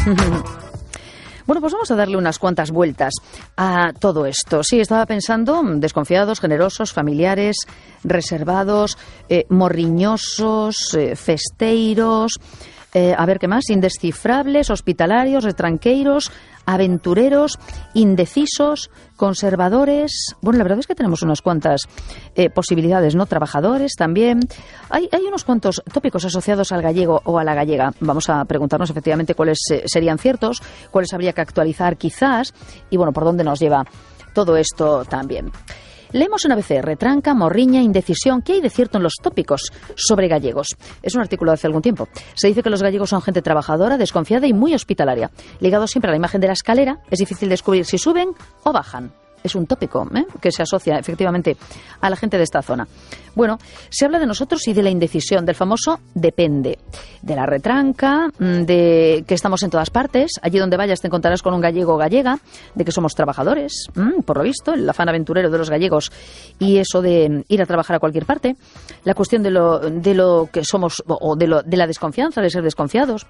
Bueno, pues vamos a darle unas cuantas vueltas a todo esto. Sí, estaba pensando, desconfiados, generosos, familiares, reservados, morriñosos, festeiros, a ver qué más, indescifrables, hospitalarios, retranqueiros, aventureros, indecisos, conservadores. Bueno, la verdad es que tenemos unas cuantas posibilidades, ¿no? Trabajadores también. Hay unos cuantos tópicos asociados al gallego o a la gallega. Vamos a preguntarnos efectivamente cuáles serían ciertos, cuáles habría que actualizar quizás y, bueno, por dónde nos lleva todo esto también. Leemos en ABC, retranca, morriña, indecisión. ¿Qué hay de cierto en los tópicos sobre gallegos? Es un artículo de hace algún tiempo. Se dice que los gallegos son gente trabajadora, desconfiada y muy hospitalaria. Ligados siempre a la imagen de la escalera, es difícil descubrir si suben o bajan. Es un tópico que se asocia efectivamente a la gente de esta zona. Bueno, se habla de nosotros y de la indecisión, del famoso depende, de la retranca, de que estamos en todas partes, allí donde vayas te encontrarás con un gallego o gallega, de que somos trabajadores, por lo visto, el afán aventurero de los gallegos y eso de ir a trabajar a cualquier parte, la cuestión de lo que somos o de la desconfianza, de ser desconfiados,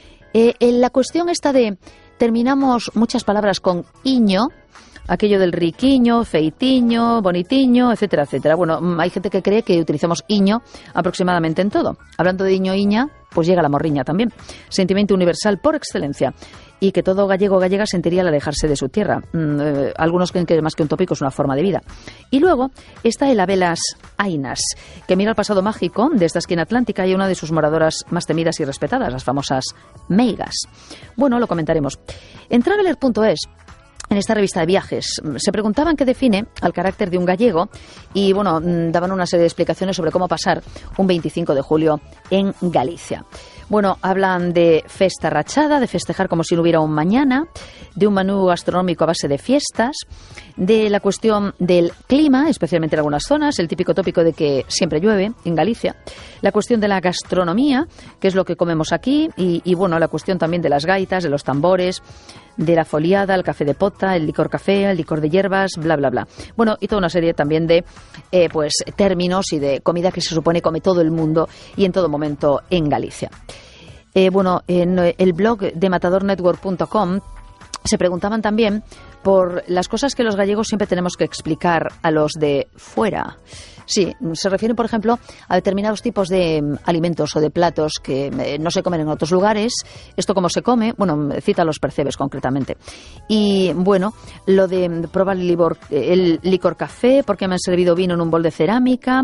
la cuestión esta de terminamos muchas palabras con iño, aquello del riquiño, feitiño, bonitiño, etcétera, etcétera. Bueno, hay gente que cree que utilizamos iño aproximadamente en todo. Hablando de iño, iña, pues llega la morriña también. Sentimiento universal por excelencia. Y que todo gallego o gallega sentiría al alejarse de su tierra. Algunos creen que más que un tópico es una forma de vida. Y luego está el Abelas Ainas, que mira al pasado mágico de esta esquina atlántica y una de sus moradoras más temidas y respetadas, las famosas meigas. Bueno, lo comentaremos. En traveler.es, en esta revista de viajes, se preguntaban qué define al carácter de un gallego y, bueno, daban una serie de explicaciones sobre cómo pasar un 25 de julio en Galicia. Bueno, hablan de festa rachada, de festejar como si no hubiera un mañana, de un menú gastronómico a base de fiestas, de la cuestión del clima, especialmente en algunas zonas, el típico tópico de que siempre llueve en Galicia, la cuestión de la gastronomía, que es lo que comemos aquí, y bueno, la cuestión también de las gaitas, de los tambores, de la foliada, el café de pota, el licor café, el licor de hierbas, bla, bla, bla. Bueno, y toda una serie también de pues términos y de comida que se supone come todo el mundo y en todo momento en Galicia. Bueno, en el blog de matadornetwork.com se preguntaban también por las cosas que los gallegos siempre tenemos que explicar a los de fuera. Sí, se refieren, por ejemplo, a determinados tipos de alimentos o de platos que no se comen en otros lugares. Esto cómo se come, bueno, cita los percebes concretamente. Y bueno, lo de probar el licor café, porque me han servido vino en un bol de cerámica,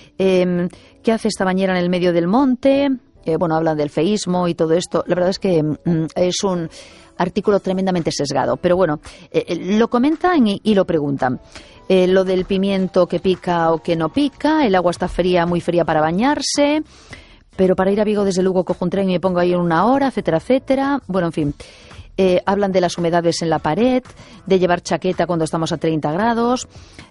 qué hace esta bañera en el medio del monte. Bueno, hablan del feísmo y todo esto. La verdad es que es un artículo tremendamente sesgado, pero bueno, lo comentan y lo preguntan. Lo del pimiento que pica o que no pica, el agua está fría, muy fría para bañarse, pero para ir a Vigo desde Lugo cojo un tren y me pongo ahí en 1 hora, etcétera, etcétera. Bueno, en fin. Hablan de las humedades en la pared, de llevar chaqueta cuando estamos a 30 grados,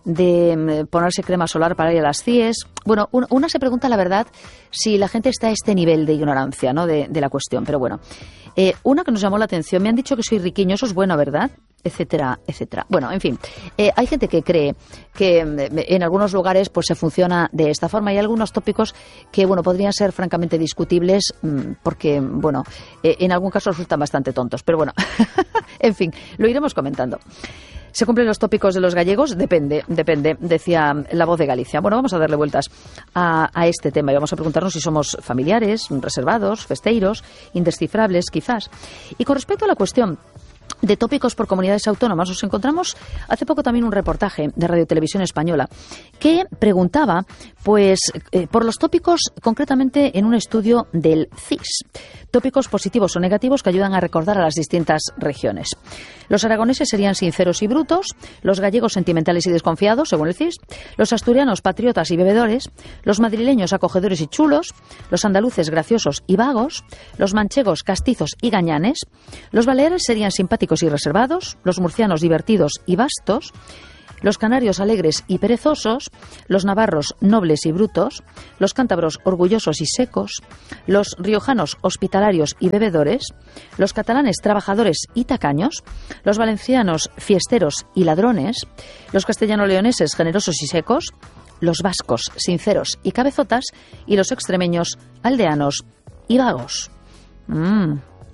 de ponerse crema solar para ir a las CIES. Bueno, una se pregunta, la verdad, si la gente está a este nivel de ignorancia, ¿no?, de la cuestión. Pero bueno, una que nos llamó la atención, me han dicho que soy riquiño, eso es bueno, ¿verdad?, etcétera, etcétera. Bueno, en fin, hay gente que cree que en algunos lugares pues se funciona de esta forma y hay algunos tópicos que, bueno, podrían ser francamente discutibles porque, bueno, en algún caso resultan bastante tontos, pero bueno, en fin, lo iremos comentando. ¿Se cumplen los tópicos de los gallegos? Depende, decía La Voz de Galicia. Bueno, vamos a darle vueltas a este tema y vamos a preguntarnos si somos familiares, reservados, festeiros, indescifrables, quizás. Y con respecto a la cuestión de tópicos por comunidades autónomas, nos encontramos hace poco también un reportaje de Radio Televisión Española que preguntaba pues por los tópicos concretamente en un estudio del CIS. Tópicos positivos o negativos que ayudan a recordar a las distintas regiones. Los aragoneses serían sinceros y brutos, los gallegos sentimentales y desconfiados, según el CIS, los asturianos patriotas y bebedores, los madrileños acogedores y chulos, los andaluces graciosos y vagos, los manchegos castizos y gañanes, los baleares serían simpáticos y reservados, los murcianos divertidos y vastos, los canarios alegres y perezosos, los navarros nobles y brutos, los cántabros orgullosos y secos, los riojanos hospitalarios y bebedores, los catalanes trabajadores y tacaños, los valencianos fiesteros y ladrones, los castellano-leoneses generosos y secos, los vascos sinceros y cabezotas y los extremeños aldeanos y vagos.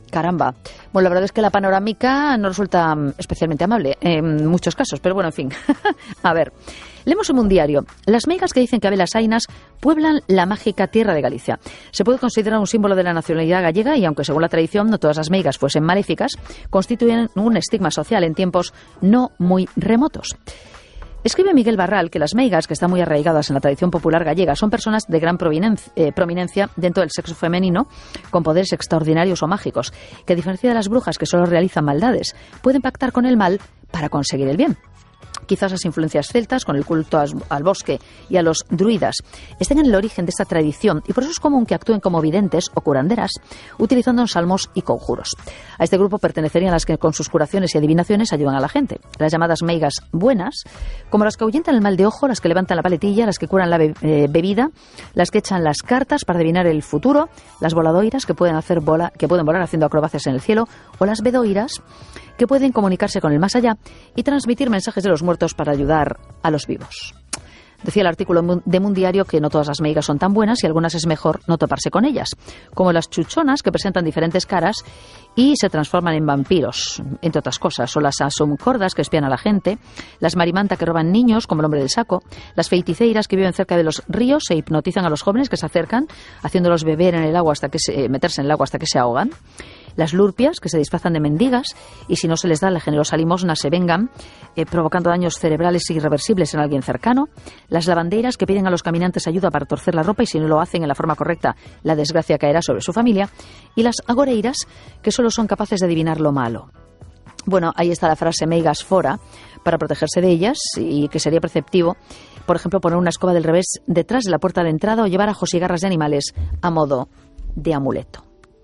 Caramba. Bueno, la verdad es que la panorámica no resulta especialmente amable en muchos casos, pero bueno, en fin. A ver, leemos en un diario. Las meigas que dicen que Abelas Ainas pueblan la mágica tierra de Galicia. Se puede considerar un símbolo de la nacionalidad gallega y, aunque según la tradición no todas las meigas fuesen maléficas, constituyen un estigma social en tiempos no muy remotos. Escribe Miguel Barral que las meigas, que están muy arraigadas en la tradición popular gallega, son personas de gran prominencia dentro del sexo femenino, con poderes extraordinarios o mágicos, que a diferencia de las brujas que solo realizan maldades, pueden pactar con el mal para conseguir el bien. Quizás las influencias celtas, con el culto al bosque y a los druidas, estén en el origen de esta tradición y por eso es común que actúen como videntes o curanderas, utilizando salmos y conjuros. A este grupo pertenecerían las que con sus curaciones y adivinaciones ayudan a la gente, las llamadas meigas buenas, como las que ahuyentan el mal de ojo, las que levantan la paletilla, las que curan la bebida, las que echan las cartas para adivinar el futuro, las voladoiras que pueden volar haciendo acrobacias en el cielo, o las bedoiras que pueden comunicarse con el más allá y transmitir mensajes de los muertos para ayudar a los vivos. Decía el artículo de Mundiario que no todas las meigas son tan buenas y algunas es mejor no toparse con ellas, como las chuchonas, que presentan diferentes caras y se transforman en vampiros, entre otras cosas, o las asomcordas, que espían a la gente, las marimanta, que roban niños, como el hombre del saco, las feiticeiras, que viven cerca de los ríos e hipnotizan a los jóvenes que se acercan, haciéndolos beber en el agua meterse en el agua hasta que se ahogan, las lurpias, que se disfrazan de mendigas y si no se les da la generosa limosna se vengan, provocando daños cerebrales irreversibles en alguien cercano, las lavanderas, que piden a los caminantes ayuda para torcer la ropa y si no lo hacen en la forma correcta la desgracia caerá sobre su familia, y las agoreiras, que solo son capaces de adivinar lo malo. Bueno, ahí está la frase meigas fora, para protegerse de ellas, y que sería preceptivo, por ejemplo, poner una escoba del revés detrás de la puerta de entrada o llevar ajos y garras de animales a modo de amuleto.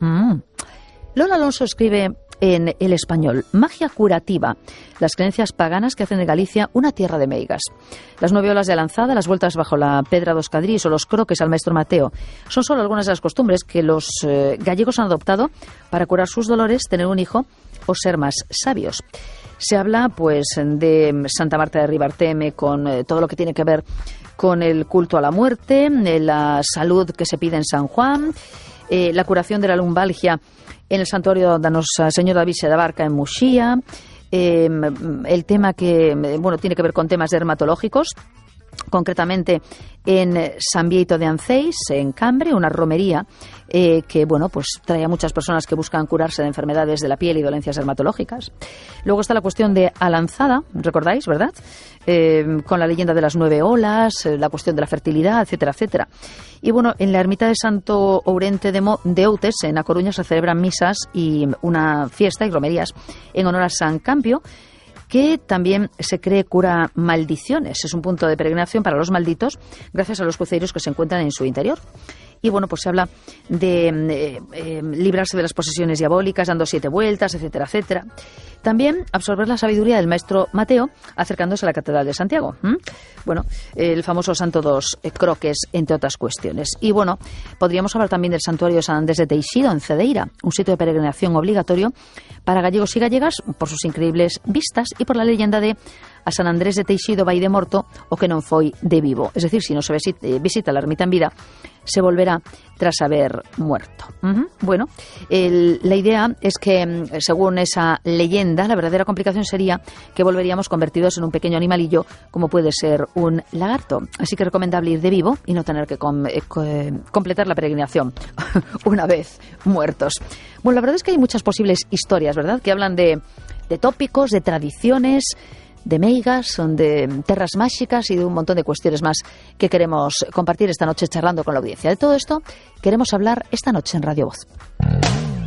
Lola Alonso escribe en El Español: magia curativa, las creencias paganas que hacen de Galicia una tierra de meigas. Las 9 olas de Alanzada, las vueltas bajo la pedra dos Cadrís o los croques al maestro Mateo son solo algunas de las costumbres que los gallegos han adoptado para curar sus dolores, tener un hijo o ser más sabios. Se habla pues de Santa Marta de Ribarteme, con todo lo que tiene que ver con el culto a la muerte, la salud que se pide en San Juan, la curación de la lumbalgia en el santuario de Nosa Señora da Vixe da Barca en Muxía, el tema que tiene que ver con temas dermatológicos, concretamente en San Bieito de Anceis, en Cambre, una romería que trae a muchas personas que buscan curarse de enfermedades de la piel y dolencias dermatológicas. Luego está la cuestión de Alanzada, ¿recordáis, verdad? Con la leyenda de las 9 olas, la cuestión de la fertilidad, etcétera, etcétera. Y en la ermita de Santo Ourente de Outes, en A Coruña, se celebran misas y una fiesta y romerías en honor a San Campio, que también se cree cura maldiciones. Es un punto de peregrinación para los malditos, gracias a los cruceros que se encuentran en su interior. Y se habla de librarse de las posesiones diabólicas, dando 7 vueltas, etcétera, etcétera. También absorber la sabiduría del maestro Mateo, acercándose a la Catedral de Santiago. El famoso Santo dos Croques, entre otras cuestiones. Y podríamos hablar también del santuario de San Andrés de Teixido, en Cedeira, un sitio de peregrinación obligatorio para gallegos y gallegas por sus increíbles vistas y por la leyenda de a San Andrés de Teixido vai de morto o que non foi de vivo. Es decir, si no se visita la ermita en vida, se volverá tras haber muerto. La idea es que, según esa leyenda, la verdadera complicación sería que volveríamos convertidos en un pequeño animalillo, como puede ser un lagarto. Así que es recomendable ir de vivo y no tener que completar la peregrinación una vez muertos. La verdad es que hay muchas posibles historias, ¿verdad?, que hablan de tópicos, de tradiciones, de meigas, de terras mágicas y de un montón de cuestiones más que queremos compartir esta noche charlando con la audiencia. De todo esto queremos hablar esta noche en Radio Voz.